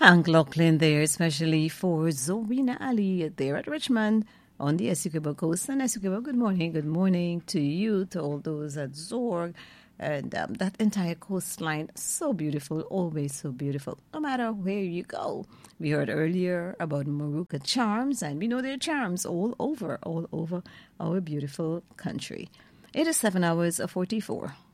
Hank Lachlan there, especially for Zorina Ali there at Richmond on the Essequibo Coast. And Essequibo, good morning to you, to all those at Zorg. And that entire coastline, so beautiful, always so beautiful, no matter where you go. We heard earlier about Moruca charms, and we know there are charms all over our beautiful country. It is 7 hours 44.